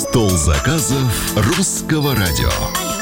Стол заказов русского радио.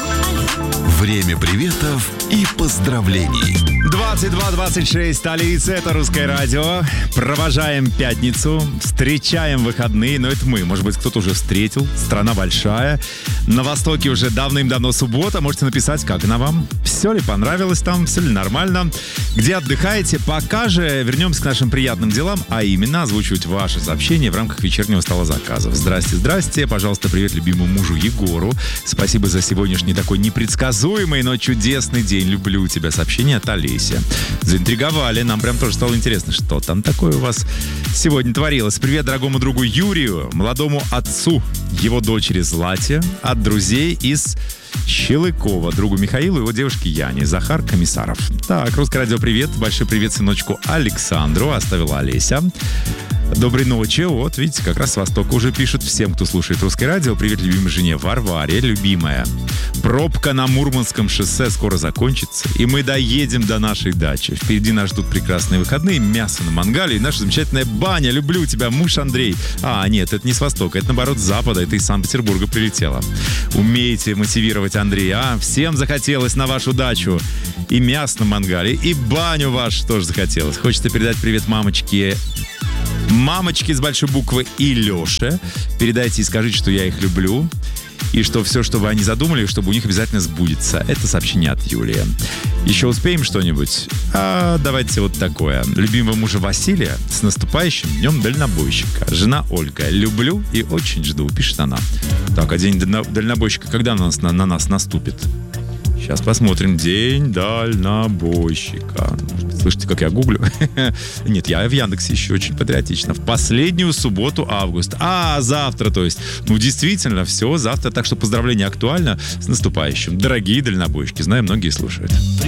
Время приветов и поздравлений. 22:26, столица, это Русское радио. Провожаем пятницу, встречаем выходные, но это мы. Может быть, кто-то уже встретил, страна большая. На Востоке уже давным-давно суббота. Можете написать, как она вам. Все ли понравилось там, все ли нормально. Где отдыхаете? Пока же вернемся к нашим приятным делам, а именно озвучивать ваши сообщения в рамках вечернего стола заказов. Здрасте. Пожалуйста, привет любимому мужу Егору. Спасибо за сегодняшний такой непредсказуемый, но чудесный день. Люблю тебя. Сообщение от Олеси. Заинтриговали. Нам прям тоже стало интересно, что там такое у вас сегодня творилось. Привет дорогому другу Юрию, молодому отцу его дочери Злате, от друзей из Щелыкова, другу Михаилу и его девушке Яне. Захар Комиссаров. Так, Русское радио, привет. Большой привет сыночку Александру. Оставила Олеся. Доброй ночи. Вот, видите, как раз с Востока уже пишут всем, кто слушает Русское радио. Привет любимой жене Варваре, любимая. Пробка на Мурманском шоссе скоро закончится, и мы доедем до нашей дачи. Впереди нас ждут прекрасные выходные, мясо на мангале и наша замечательная баня. Люблю тебя, муж Андрей. Нет, это не с Востока, это наоборот с Запада, это из Санкт-Петербурга прилетело. Умеете мотивировать Андрея, Всем захотелось на вашу дачу. И мясо на мангале, и баню вашу тоже захотелось. Хочется передать привет мамочке с большой буквы и Лёше. Передайте и скажите, что я их люблю. И что все, что вы они задумали, чтобы у них обязательно сбудется. Это сообщение от Юлии. Еще успеем что-нибудь? Давайте вот такое. Любимого мужа Василия с наступающим днем дальнобойщика. Жена Ольга. Люблю и очень жду, пишет она. Так, а день дальнобойщика когда на нас наступит? Сейчас посмотрим. День дальнобойщика. Слышите, как я гуглю? Нет, я в Яндексе еще очень патриотично. В последнюю субботу августа. Завтра, то есть. Действительно, все, завтра. Так что поздравление актуально с наступающим. Дорогие дальнобойщики. Знаю, многие слушают.